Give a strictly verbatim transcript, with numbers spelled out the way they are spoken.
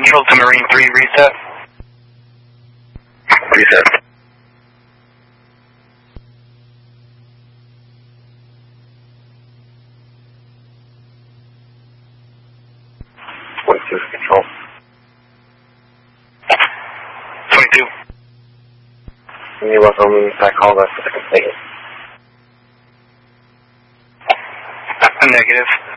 Control to Marine three, reset. Reset. twenty-two, control. twenty-two. Can you welcome back call that for the second? Negative.